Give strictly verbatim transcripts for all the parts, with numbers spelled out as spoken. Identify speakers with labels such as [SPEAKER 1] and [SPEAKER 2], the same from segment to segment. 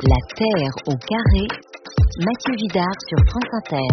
[SPEAKER 1] La Terre au carré, Mathieu Vidard sur France Inter.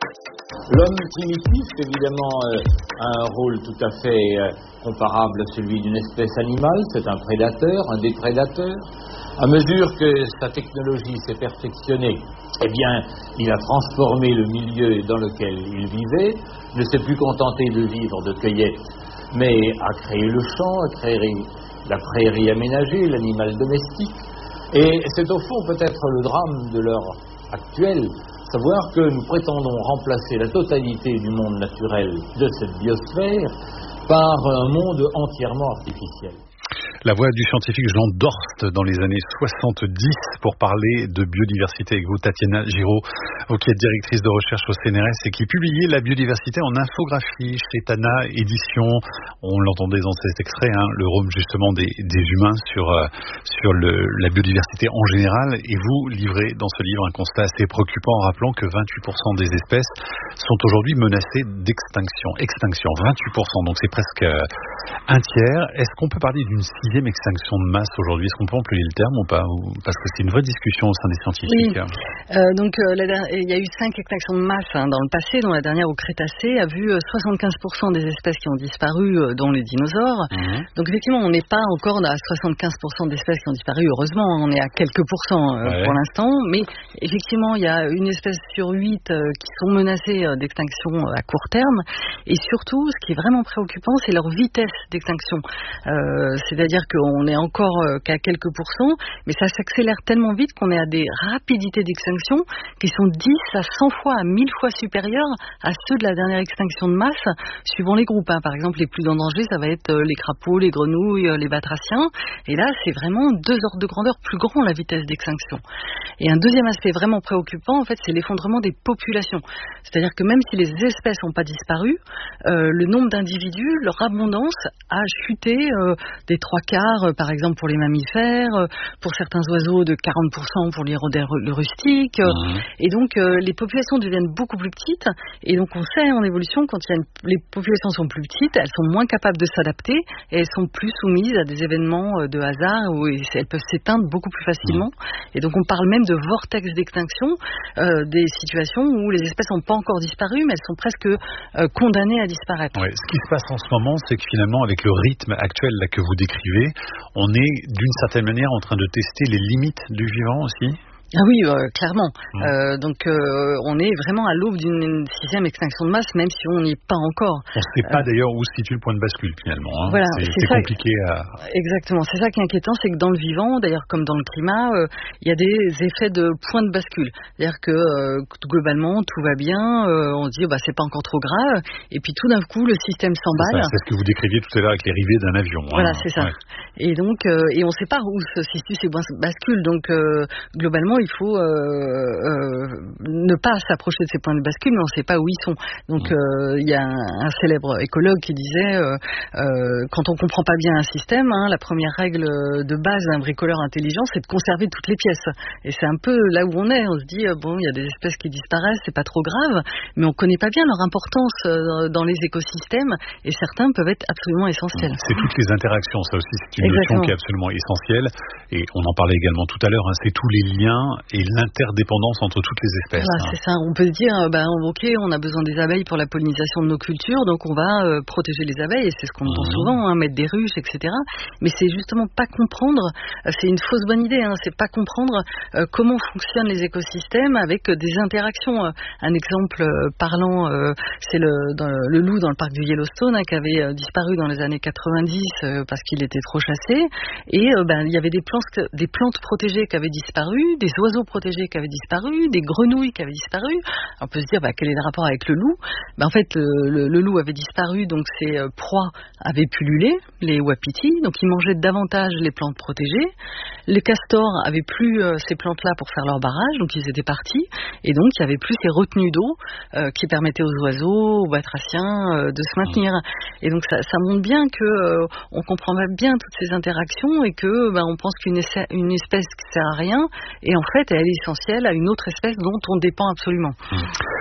[SPEAKER 2] L'homme primitif, évidemment, euh, a un rôle tout à fait euh, comparable à celui d'une espèce animale. C'est un prédateur, un déprédateur. À mesure que sa technologie s'est perfectionnée, eh bien, il a transformé le milieu dans lequel il vivait, ne s'est plus contenté de vivre de cueillette, mais a créé le champ, a créé la prairie aménagée, l'animal domestique. Et c'est au fond peut-être le drame de l'heure actuelle, savoir que nous prétendons remplacer la totalité du monde naturel de cette biosphère par un monde entièrement artificiel.
[SPEAKER 3] La voix du scientifique Jean Dorst dans les années soixante-dix pour parler de biodiversité avec vous, Tatiana Giraud, qui est directrice de recherche au C N R S et qui publiait la biodiversité en infographie chez Tana Éditions. On l'entendait dans cet extrait, hein, le rôle justement des, des humains sur, euh, sur le, la biodiversité en général. Et vous livrez dans ce livre un constat assez préoccupant en rappelant que vingt-huit pour cent des espèces sont aujourd'hui menacées d'extinction. Extinction, vingt-huit pour cent, donc c'est presque un tiers. Est-ce qu'on peut parler d'une sixième extinction de masse aujourd'hui? Est-ce qu'on peut employer le terme ou pas? Parce que c'est une vraie discussion au sein des scientifiques.
[SPEAKER 4] Oui. Euh, donc euh, la, il y a eu cinq extinctions de masse hein, dans le passé, dont la dernière au Crétacé a vu euh, soixante-quinze pour cent des espèces qui ont disparu, euh, dont les dinosaures. Mmh. Donc effectivement, on n'est pas encore à soixante-quinze pour cent d'espèces qui ont disparu, heureusement, on est à quelques pourcents euh, ouais. pour l'instant, mais effectivement, il y a une espèce sur huit euh, qui sont menacées euh, d'extinction euh, à court terme, et surtout, ce qui est vraiment préoccupant, c'est leur vitesse d'extinction. Euh, c'est-à-dire qu'on est encore euh, qu'à quelques pourcents, mais ça s'accélère tellement vite qu'on est à des rapidités d'extinction qui sont dix à cent fois, à mille fois supérieures à ceux de la dernière extinction de masse, suivant les groupes. Hein. Par exemple, les plus en danger, ça va être euh, les crapauds, les grenouilles, euh, les batraciens. Et là, c'est vraiment deux ordres de grandeur plus grand, la vitesse d'extinction. Et un deuxième aspect vraiment préoccupant, en fait, c'est l'effondrement des populations. C'est-à-dire que même si les espèces n'ont pas disparu, euh, le nombre d'individus, leur abondance a chuté euh, des trois quarts, euh, par exemple, pour les mammifères, euh, pour certains oiseaux de quarante pour cent pour l'hiérodère le rustique. Euh, mmh. Et donc, euh, les populations deviennent beaucoup plus petites. Et donc, on sait en évolution, quand il y a une, les populations sont plus petites, elles sont moins capables de s'adapter et elles sont plus soumises à des événements de hasard où elles peuvent s'éteindre beaucoup plus facilement. Mmh. Et donc, on parle même de vortex d'extinction, euh, des situations où les espèces n'ont pas encore disparu, mais elles sont presque euh, condamnées à disparaître.
[SPEAKER 3] Ouais, ce qui se passe en ce moment, c'est que finalement, avec le rythme actuel là, que vous décrivez, on est d'une certaine manière en train de tester les limites du vivant aussi.
[SPEAKER 4] Ah oui, euh, clairement. Mmh. Euh, donc, euh, on est vraiment à l'aube d'une sixième extinction de masse, même si on n'y est pas encore.
[SPEAKER 3] On ne sait pas euh, d'ailleurs où se situe le point de bascule finalement. Hein.
[SPEAKER 4] Voilà,
[SPEAKER 3] c'est,
[SPEAKER 4] c'est,
[SPEAKER 3] c'est
[SPEAKER 4] ça,
[SPEAKER 3] compliqué à.
[SPEAKER 4] Exactement. C'est ça qui est inquiétant, c'est que dans le vivant, d'ailleurs comme dans le climat, euh, il y a des effets de point de bascule. C'est-à-dire que euh, globalement tout va bien, euh, on se dit bah c'est pas encore trop grave, et puis tout d'un coup le système s'emballe.
[SPEAKER 3] C'est, ça, c'est ce que vous décriviez tout à l'heure avec les rivets d'un avion.
[SPEAKER 4] Voilà,
[SPEAKER 3] hein.
[SPEAKER 4] c'est ça.
[SPEAKER 3] Ouais.
[SPEAKER 4] Et donc, euh, et on ne sait pas où se situe ces points de bascule. Donc, euh, globalement, il faut euh, Euh, ne pas s'approcher de ces points de bascule, mais on ne sait pas où ils sont. Donc il euh, y a un, un célèbre écologue qui disait euh, euh, quand on ne comprend pas bien un système, hein, la première règle de base d'un bricoleur intelligent, c'est de conserver toutes les pièces. Et c'est un peu là où on est. On se dit euh, bon, il y a des espèces qui disparaissent, c'est pas trop grave, mais on ne connaît pas bien leur importance euh, dans les écosystèmes, et certains peuvent être absolument essentiels.
[SPEAKER 3] C'est toutes les interactions, ça aussi, c'est une Exactement. notion qui est absolument essentielle. Et on en parlait également tout à l'heure. Hein, c'est tous les liens et l'interdépendance entre toutes les espèces.
[SPEAKER 4] Voilà,
[SPEAKER 3] hein.
[SPEAKER 4] c'est ça. On peut se dire, ben, ok, on a besoin des abeilles pour la pollinisation de nos cultures, donc on va euh, protéger les abeilles, et c'est ce qu'on entend mmh. souvent, hein, mettre des ruches, et cetera. Mais c'est justement pas comprendre, euh, c'est une fausse bonne idée, hein, c'est pas comprendre euh, comment fonctionnent les écosystèmes avec euh, des interactions. Euh, un exemple euh, parlant, euh, c'est le, dans le, le loup dans le parc du Yellowstone, hein, qui avait euh, disparu dans les années quatre-vingt-dix euh, parce qu'il était trop chassé, et euh, ben, il y avait des plantes, des plantes protégées qui avaient disparu, des oiseaux protégés qui avaient disparu, des grenouilles qui avaient disparu. On peut se dire bah, quel est le rapport avec le loup. Bah, en fait le, le, le loup avait disparu, donc ses euh, proies avaient pullulé, les wapitis, donc ils mangeaient davantage les plantes protégées. Les castors avaient plus euh, ces plantes-là pour faire leur barrage, donc ils étaient partis, et donc il n'y avait plus ces retenues d'eau euh, qui permettaient aux oiseaux, aux batraciens euh, de se maintenir. Et donc ça, ça montre bien que euh, on comprend bien toutes ces interactions, et que bah, on pense qu'une essai, une espèce qui sert à rien, et en fait elle est essentielle à une autre espèce dont on dépend absolument.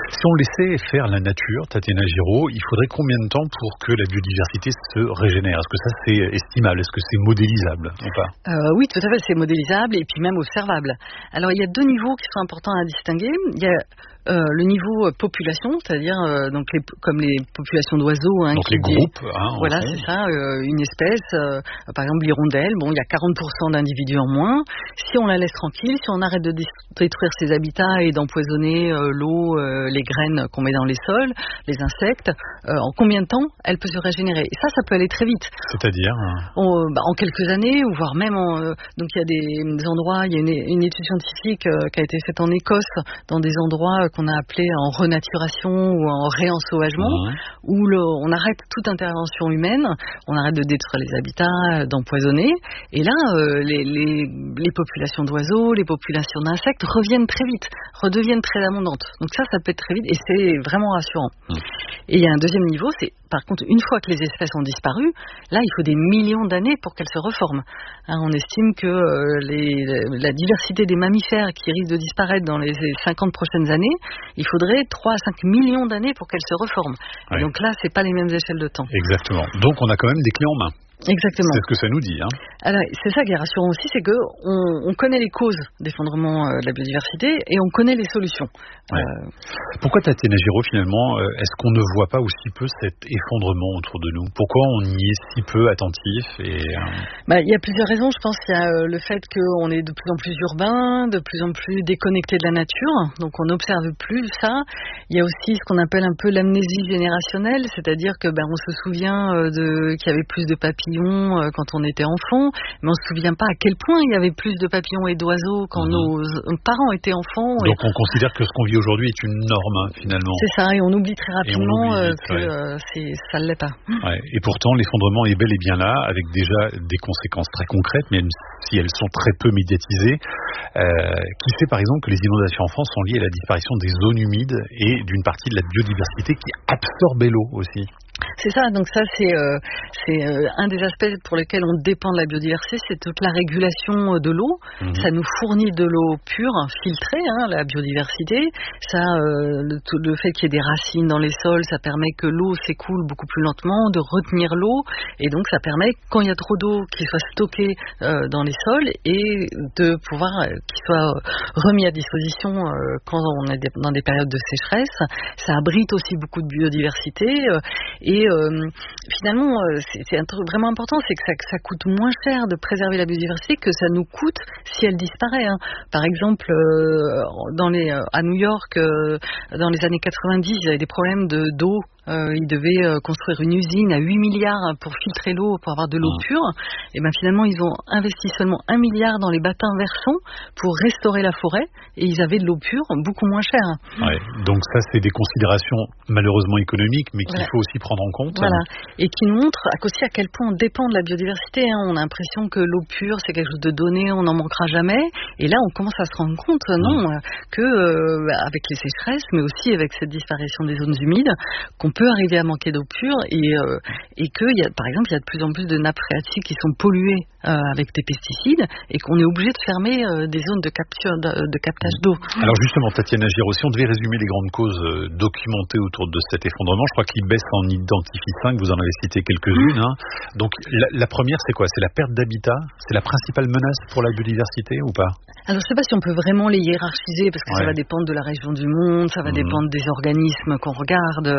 [SPEAKER 3] Si on laissait faire la nature, Tatiana Giraud, il faudrait combien de temps pour que la biodiversité se régénère? Est-ce que ça c'est estimable? Est-ce que c'est modélisable ou pas?
[SPEAKER 4] euh, Oui, tout à fait, c'est modélisable et puis même observable. Alors il y a deux niveaux qui sont importants à distinguer. Il y a Euh, le niveau euh, population, c'est-à-dire euh, donc les, comme les populations d'oiseaux. Hein,
[SPEAKER 3] donc
[SPEAKER 4] qui
[SPEAKER 3] les
[SPEAKER 4] dit,
[SPEAKER 3] groupes. Hein,
[SPEAKER 4] voilà, c'est ça. Euh, une espèce, euh, par exemple l'hirondelle, bon, il y a quarante pour cent d'individus en moins. Si on la laisse tranquille, si on arrête de détruire ses habitats et d'empoisonner euh, l'eau, euh, les graines qu'on met dans les sols, les insectes, euh, en combien de temps elle peut se régénérer? Et ça, ça peut aller très vite.
[SPEAKER 3] C'est-à-dire
[SPEAKER 4] on, bah, en quelques années, ou voire même en, euh, donc il y a des, des endroits, il y a une, une étude scientifique euh, qui a été faite en Écosse, dans des endroits euh, qu'on a appelé en renaturation ou en réensauvagement, mmh. où le, on arrête toute intervention humaine, on arrête de détruire les habitats, d'empoisonner, et là, euh, les, les, les populations d'oiseaux, les populations d'insectes reviennent très vite, redeviennent très abondantes. Donc ça, ça peut être très vite, et c'est vraiment rassurant. Mmh. Et il y a un deuxième niveau, c'est par contre, une fois que les espèces ont disparu, là, il faut des millions d'années pour qu'elles se reforment. Hein, on estime que euh, les, la diversité des mammifères qui risquent de disparaître dans les cinquante prochaines années, il faudrait trois à cinq millions d'années pour qu'elles se reforment. Ouais. Et donc là, c'est pas les mêmes échelles de temps.
[SPEAKER 3] Exactement. Donc, on a quand même des clés en main.
[SPEAKER 4] Exactement.
[SPEAKER 3] C'est ce que ça nous dit. Hein.
[SPEAKER 4] Alors, c'est ça qui est rassurant aussi, c'est qu'on on connaît les causes d'effondrement euh, de la biodiversité et on connaît les solutions.
[SPEAKER 3] Ouais. Euh... Pourquoi, Tatiana Giraud, finalement, euh, est-ce qu'on ne voit pas aussi peu cet effondrement autour de nous? Pourquoi on y est si peu attentif et, euh...
[SPEAKER 4] bah, il y a plusieurs raisons. Je pense qu'il y a euh, le fait qu'on est de plus en plus urbain, de plus en plus déconnecté de la nature, donc on n'observe plus ça. Il y a aussi ce qu'on appelle un peu l'amnésie générationnelle, c'est-à-dire que ben, on se souvient euh, de, qu'il y avait plus de papillons quand on était enfant, mais on se souvient pas à quel point il y avait plus de papillons et d'oiseaux quand mmh. nos parents étaient enfants.
[SPEAKER 3] Donc et... on considère que ce qu'on vit aujourd'hui est une norme hein, finalement.
[SPEAKER 4] C'est ça, et on oublie très rapidement oublie vite, que ouais. euh, c'est, ça ne l'est pas.
[SPEAKER 3] Ouais. Et pourtant l'effondrement est bel et bien là, avec déjà des conséquences très concrètes, même si elles sont très peu médiatisées. Euh, qui sait par exemple que les inondations en France sont liées à la disparition des zones humides et d'une partie de la biodiversité qui absorbait l'eau aussi?
[SPEAKER 4] C'est ça, donc ça c'est, euh, c'est euh, un des aspects pour lesquels on dépend de la biodiversité, c'est toute la régulation de l'eau. Mmh. Ça nous fournit de l'eau pure, filtrée, hein, la biodiversité. Ça, euh, le, tout, le fait qu'il y ait des racines dans les sols, ça permet que l'eau s'écoule beaucoup plus lentement, de retenir l'eau, et donc ça permet, quand il y a trop d'eau, qu'il soit stocké euh, dans les sols et de pouvoir euh, qu'il soit remis à disposition euh, quand on est dans des périodes de sécheresse. Ça abrite aussi beaucoup de biodiversité. Euh, Et euh, finalement, c'est, c'est un truc vraiment important, c'est que ça, que ça coûte moins cher de préserver la biodiversité que ça nous coûte si elle disparaît. Hein. Par exemple, euh, dans les, à New York, euh, dans les années quatre-vingt-dix, il y avait des problèmes de, d'eau. Euh, ils devaient euh, construire une usine à huit milliards pour filtrer l'eau, pour avoir de l'eau mmh. pure. Et bien finalement, ils ont investi seulement un milliard dans les bassins versants pour restaurer la forêt. Et ils avaient de l'eau pure beaucoup moins chère.
[SPEAKER 3] Ouais, donc ça, c'est des considérations malheureusement économiques, mais qu'il voilà. faut aussi prendre en compte.
[SPEAKER 4] Voilà. Et qui nous montrent aussi à quel point on dépend de la biodiversité. Hein. On a l'impression que l'eau pure, c'est quelque chose de donné, on n'en manquera jamais. Et là, on commence à se rendre compte, non, mmh. que euh, avec les sécheresses, mais aussi avec cette disparition des zones humides, qu'on peut arriver à manquer d'eau pure et, euh, et que, y a, par exemple, il y a de plus en plus de nappes phréatiques qui sont polluées euh, avec des pesticides et qu'on est obligé de fermer euh, des zones de, capture, de, de captage d'eau.
[SPEAKER 3] Alors justement, Tatiana Giraud, si on devait résumer les grandes causes euh, documentées autour de cet effondrement, je crois que l'I B E S en identifie cinq, vous en avez cité quelques-unes. Hein. Donc la, la première, c'est quoi? C'est la perte d'habitat? C'est la principale menace pour la biodiversité ou pas?
[SPEAKER 4] Alors je ne sais pas si on peut vraiment les hiérarchiser parce que ouais. ça va dépendre de la région du monde, ça va mmh. dépendre des organismes qu'on regarde.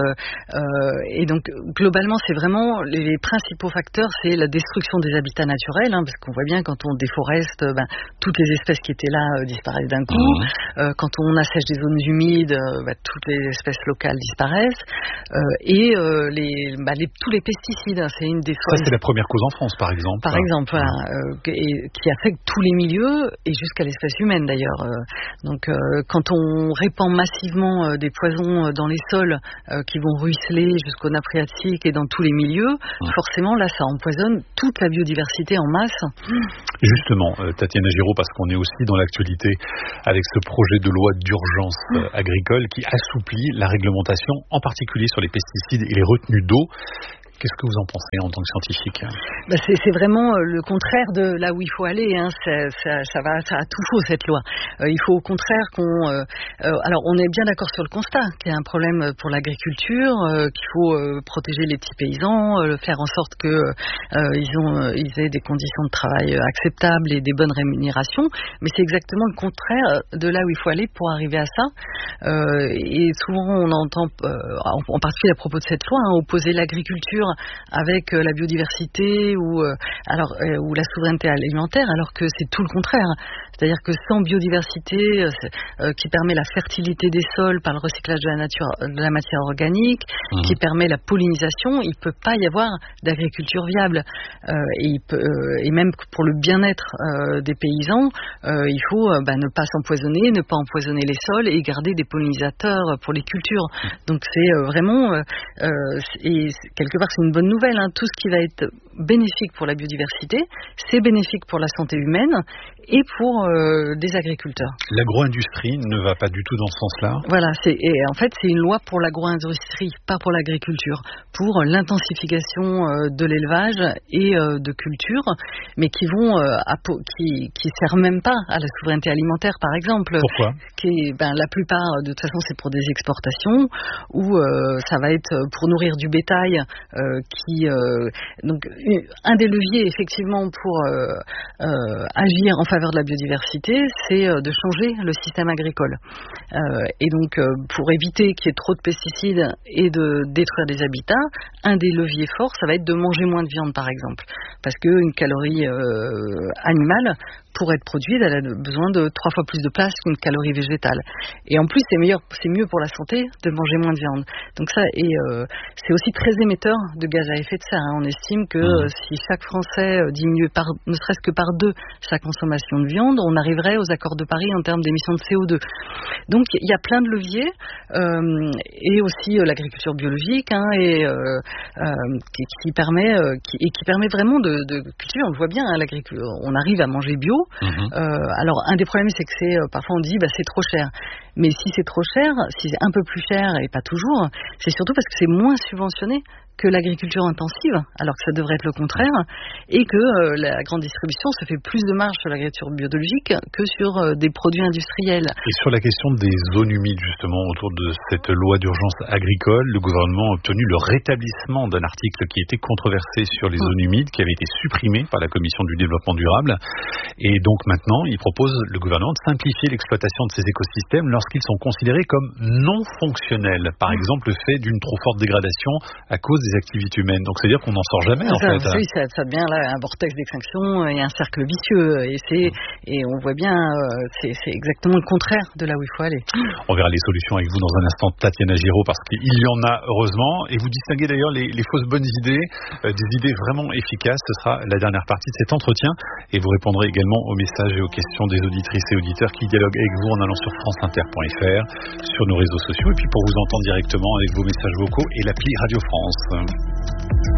[SPEAKER 4] Euh, et donc globalement, c'est vraiment les, les principaux facteurs, c'est la destruction des habitats naturels, hein, parce qu'on voit bien quand on déforeste, ben, toutes les espèces qui étaient là euh, disparaissent d'un coup. Mmh. Euh, quand on assèche des zones humides, euh, ben, toutes les espèces locales disparaissent. Euh, et euh, les, ben, les, tous les pesticides, hein, c'est une des.
[SPEAKER 3] Ça, c'est la première cause en France, par exemple.
[SPEAKER 4] Par exemple, voilà, euh, et, qui affecte tous les milieux et jusqu'à l'espèce humaine d'ailleurs. Euh, donc, euh, quand on répand massivement euh, des poisons dans les sols euh, qui vont ruisseler jusqu'aux nappes phréatiques et dans tous les milieux, mmh. forcément là, ça empoisonne toute la biodiversité en masse.
[SPEAKER 3] Justement, euh, Tatiana Giraud, parce qu'on est aussi dans l'actualité avec ce projet de loi d'urgence euh, agricole qui assouplit la réglementation, en particulier sur les pesticides et les retenues d'eau. Qu'est-ce que vous en pensez en tant que scientifique?
[SPEAKER 4] Bah c'est, c'est vraiment le contraire de là où il faut aller. Hein. Ça, ça, ça va, ça a tout faux cette loi. Euh, il faut au contraire qu'on. Euh, euh, alors on est bien d'accord sur le constat qu'il y a un problème pour l'agriculture, euh, qu'il faut euh, protéger les petits paysans, euh, faire en sorte que euh, ils ont, euh, ils aient des conditions de travail acceptables et des bonnes rémunérations. Mais c'est exactement le contraire de là où il faut aller pour arriver à ça. Euh, et souvent on entend, euh, en particulier à propos de cette loi, hein, opposer l'agriculture avec euh, la biodiversité ou euh, alors euh, ou la souveraineté alimentaire, alors que c'est tout le contraire. C'est-à-dire que sans biodiversité euh, qui permet la fertilité des sols par le recyclage de la nature, de la matière organique, mmh. qui permet la pollinisation, il peut pas y avoir d'agriculture viable. Euh, et, il peut, euh, et même pour le bien-être euh, des paysans, euh, il faut euh, bah, ne pas s'empoisonner, ne pas empoisonner les sols et garder des pollinisateurs pour les cultures. Donc c'est euh, vraiment euh, euh, et quelque part c'est une bonne nouvelle. Hein. Tout ce qui va être bénéfique pour la biodiversité, c'est bénéfique pour la santé humaine et pour euh, des agriculteurs.
[SPEAKER 3] L'agro-industrie ne va pas du tout dans ce sens-là.
[SPEAKER 4] Voilà, c'est, et en fait c'est une loi pour l'agro-industrie, pas pour l'agriculture, pour l'intensification euh, de l'élevage et euh, de culture, mais qui vont, euh, à, qui, qui servent même pas à la souveraineté alimentaire, par exemple.
[SPEAKER 3] Pourquoi?
[SPEAKER 4] Qui, ben, la plupart, de toute façon, c'est pour des exportations, ou euh, ça va être pour nourrir du bétail, euh, qui, euh, donc, un des leviers, effectivement, pour euh, euh, agir en faveur de la biodiversité, c'est euh, de changer le système agricole. Euh, et donc, euh, pour éviter qu'il y ait trop de pesticides et de détruire des habitats, un des leviers forts, ça va être de manger moins de viande, par exemple. Parce qu'une calorie euh, animale, pour être produite, elle a besoin de trois fois plus de place qu'une calorie végétale. Et en plus, c'est meilleur, c'est mieux pour la santé de manger moins de viande. Donc ça, et euh, c'est aussi très émetteur de gaz à effet de serre. Hein. On estime que mmh. euh, si chaque Français euh, diminuait par, ne serait-ce que par deux sa consommation de viande, on arriverait aux accords de Paris en termes d'émissions de C O deux. Donc il y a plein de leviers, euh, et aussi euh, l'agriculture biologique, hein, et euh, euh, qui, qui permet, euh, qui, et qui permet vraiment de, de cultiver. On le voit bien, hein, l'agriculture. On arrive à manger bio. Mmh. Euh, alors un des problèmes, c'est que c'est euh, parfois on dit bah c'est trop cher. Mais si c'est trop cher, si c'est un peu plus cher et pas toujours, c'est surtout parce que c'est moins subventionné que l'agriculture intensive, alors que ça devrait être le contraire, et que euh, la grande distribution se fait plus de marge sur l'agriculture biologique que sur euh, des produits industriels.
[SPEAKER 3] Et sur la question des zones humides, justement, autour de cette loi d'urgence agricole, le gouvernement a obtenu le rétablissement d'un article qui était controversé sur les zones humides, qui avait été supprimé par la Commission du développement durable. Et donc maintenant, il propose, le gouvernement, de simplifier l'exploitation de ces écosystèmes lorsqu'ils sont considérés comme non fonctionnels. Par exemple, le fait d'une trop forte dégradation à cause des activités humaines. Donc c'est-à-dire qu'on n'en sort jamais, en
[SPEAKER 4] ça,
[SPEAKER 3] fait.
[SPEAKER 4] Oui, ça, ça devient là un vortex d'extinction et un cercle vicieux. Et, c'est, et on voit bien, euh, c'est, c'est exactement le contraire de là où il faut aller.
[SPEAKER 3] On verra les solutions avec vous dans un instant, Tatiana Giraud, parce qu'il y en a, heureusement. Et vous distinguez d'ailleurs les, les fausses bonnes idées, euh, des idées vraiment efficaces. Ce sera la dernière partie de cet entretien. Et vous répondrez également aux messages et aux questions des auditrices et auditeurs qui dialoguent avec vous en allant sur franceinter point f r, sur nos réseaux sociaux, et puis pour vous entendre directement avec vos messages vocaux et l'appli Radio France.